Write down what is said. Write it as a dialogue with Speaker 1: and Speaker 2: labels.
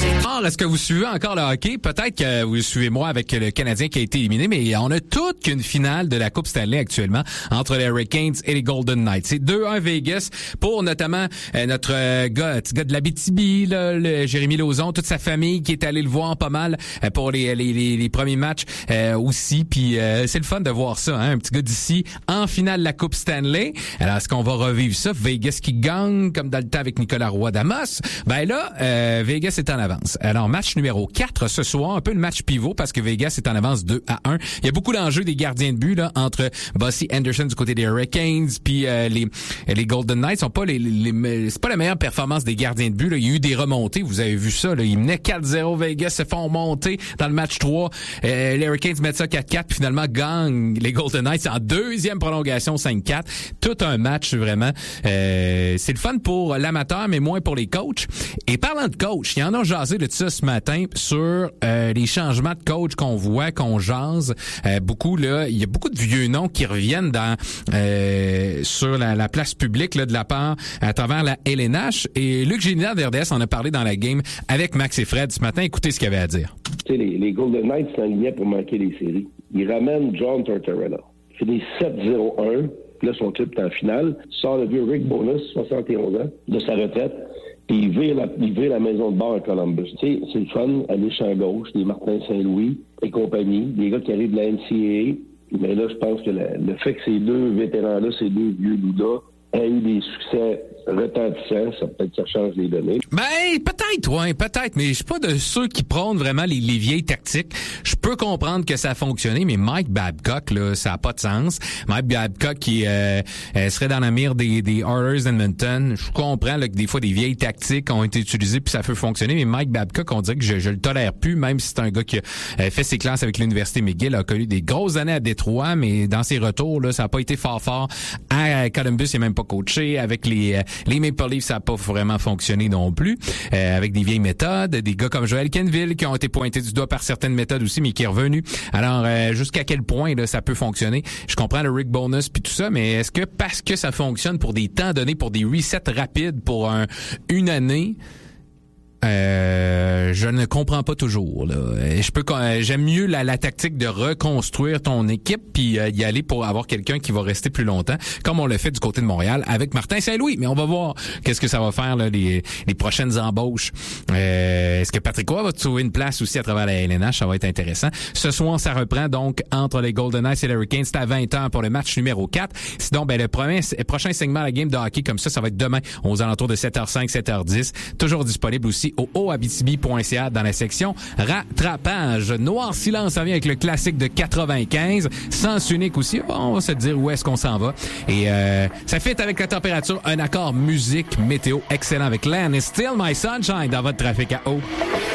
Speaker 1: Alors, est-ce que vous suivez encore le hockey? Peut-être que vous suivez moi avec le Canadien qui a été éliminé, mais on a toute qu'une finale de la Coupe Stanley actuellement entre les Hurricanes et les Golden Knights. C'est 2-1 Vegas pour notamment notre gars de l'Abitibi, là, le Jérémy Lauzon, toute sa famille qui est allé le voir pas mal pour les premiers matchs aussi. Puis c'est le fun de voir ça, hein, un petit gars d'ici en finale de la Coupe Stanley. Alors, est-ce qu'on va revivre ça? Vegas qui gagne, comme dans le temps avec Nicolas Roy-Damas. Ben là, Vegas est en avance. Alors, match numéro 4 ce soir, un peu le match pivot parce que Vegas est en avance 2-1. Il y a beaucoup d'enjeux des gardiens de but là entre Bossy Anderson du côté des Hurricanes puis les Golden Knights sont pas c'est pas la meilleure performance des gardiens de but là. Il y a eu des remontées, vous avez vu ça là, ils menaient 4-0, Vegas se font monter dans le match 3. Les Hurricanes mettent ça 4-4 puis finalement gagnent les Golden Knights en deuxième prolongation 5-4. Tout un match vraiment c'est le fun pour l'amateur mais moins pour les coachs. Et parlant de coach, il y en a jasé de ça ce matin sur les changements de coach qu'on voit, qu'on jase beaucoup là. Il y a beaucoup de vieux noms qui reviennent dans sur la place publique là, de la part à travers la LNH. Et Luc Gélina d'RDS en a parlé dans la game avec Max et Fred ce matin. Écoutez ce qu'il avait à dire.
Speaker 2: Tu sais, les Golden Knights s'alignaient pour manquer les séries. Ils ramènent John Tortorella. Il finit 7-0-1. Là, son club est en finale. Sort le vieux Rick Bowness, 71 ans, de sa retraite. Puis il vire la maison de bar à Columbus. Tu sais, c'est le fun, aller champ gauche, des Martin Saint-Louis et compagnie, des gars qui arrivent de la NCAA. Mais là, je pense que le fait que ces deux vétérans-là, ces deux vieux loudas, aient eu des succès retentissants, ça peut-être que ça change les données.
Speaker 1: Ben, peut-être, mais je suis pas de ceux qui prônent vraiment les vieilles tactiques. Je peux comprendre que ça a fonctionné, mais Mike Babcock, là, ça a pas de sens. Mike Babcock qui serait dans la mire des Oilers d'Edmonton. Je comprends là, que des fois des vieilles tactiques ont été utilisées puis ça peut fonctionner, mais Mike Babcock, on dirait que je le tolère plus, même si c'est un gars qui a fait ses classes avec l'Université McGill, a connu des grosses années à Détroit, mais dans ses retours, là, ça a pas été fort. À Columbus, il a même pas coaché. Avec les Maple Leafs, ça a pas vraiment fonctionné non plus. Avec des vieilles méthodes, des gars comme Joel Kenville qui ont été pointés du doigt par certaines méthodes aussi, mais qui est revenu. Alors, jusqu'à quel point là, ça peut fonctionner? Je comprends le Rick Bowness puis tout ça, mais est-ce que parce que ça fonctionne pour des temps donnés, pour des resets rapides, pour une année... je ne comprends pas toujours là. J'aime mieux la tactique de reconstruire ton équipe puis y aller pour avoir quelqu'un qui va rester plus longtemps, comme on l'a fait du côté de Montréal avec Martin Saint-Louis. Mais on va voir qu'est-ce que ça va faire là, les prochaines embauches. Est-ce que Patrick Roy va trouver une place aussi à travers la LNH? Ça va être intéressant. Ce soir, ça reprend donc entre les Golden Knights et les Hurricanes. C'est à 20h pour le match numéro 4. Sinon, ben le prochain segment de la game de hockey comme ça va être demain aux alentours de 7h05, 7h10. Toujours disponible aussi au oabitibi.ca dans la section rattrapage. Noir Silence, ça vient avec le classique de 95. Sens unique aussi. On va se dire où est-ce qu'on s'en va. Et ça fit avec la température. Un accord musique météo excellent avec Land is Still My Sunshine dans votre trafic à eau.